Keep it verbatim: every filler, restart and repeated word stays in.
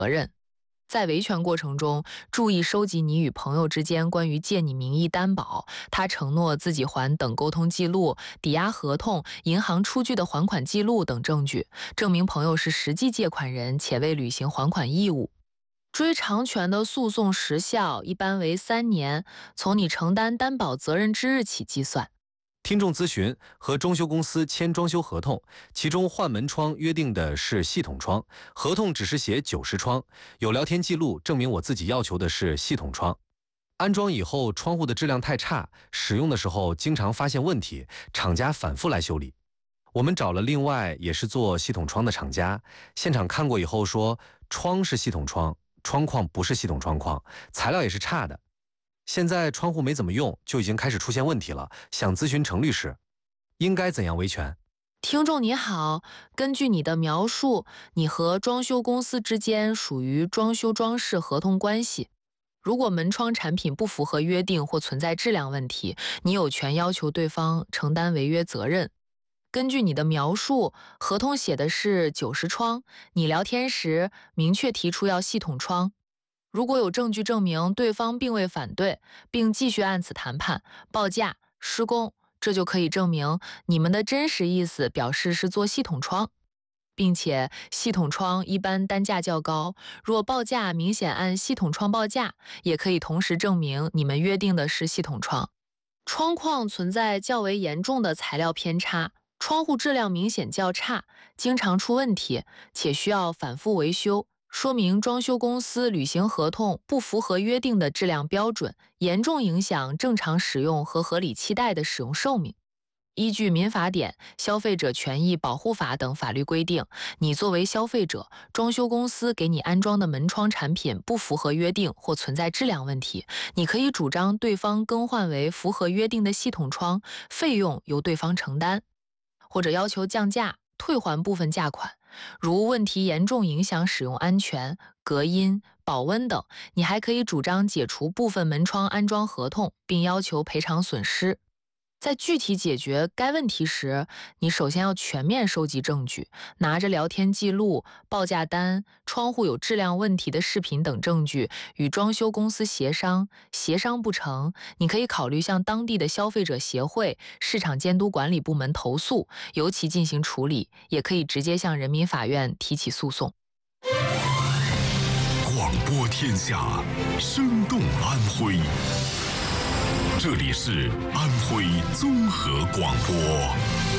责任。在维权过程中，注意收集你与朋友之间关于借你名义担保、他承诺自己还等沟通记录、抵押合同、银行出具的还款记录等证据，证明朋友是实际借款人且未履行还款义务。追偿权的诉讼时效一般为三年，从你承担担保责任之日起计算。 听众咨询：和装修公司签装修合同，其中换门窗约定的是系统窗，合同只是写九十窗，有聊天记录证明我自己要求的是系统窗。安装以后，窗户的质量太差，使用的时候经常发现问题，厂家反复来修理。我们找了另外也是做系统窗的厂家，现场看过以后说，窗是系统窗，窗框不是系统窗框，材料也是差的。现在窗户没怎么用，就已经开始出现问题了，想咨询程律师，应该怎样维权？ 听众你好，根据你的描述，你和装修公司之间属于装修装饰合同关系。如果门窗产品不符合约定或存在质量问题，你有权要求对方承担违约责任。根据你的描述，合同写的是九十窗，你聊天时明确提出要系统窗。如果有证据证明对方并未反对，并继续按此谈判、报价、施工，这就可以证明你们的真实意思表示是做系统窗，并且系统窗一般单价较高，若报价明显按系统窗报价，也可以同时证明你们约定的是系统窗。窗框存在较为严重的材料偏差，窗户质量明显较差，经常出问题，且需要反复维修，说明装修公司履行合同不符合约定的质量标准，严重影响正常使用和合理期待的使用寿命。依据民法典、消费者权益保护法等法律规定，你作为消费者，装修公司给你安装的门窗产品不符合约定或存在质量问题，你可以主张对方更换为符合约定的系统窗，费用由对方承担，或者要求降价、退还部分价款。如问题严重影响使用安全、隔音、保温等，你还可以主张解除部分门窗安装合同，并要求赔偿损失。在具体解决该问题时，你首先要全面收集证据，拿着聊天记录、报价单、窗户有质量问题的视频等证据与装修公司协商，协商不成，你可以考虑向当地的消费者协会、市场监督管理部门投诉，由其进行处理，也可以直接向人民法院提起诉讼。 广播天下，生动安徽。这里是安徽综合广播。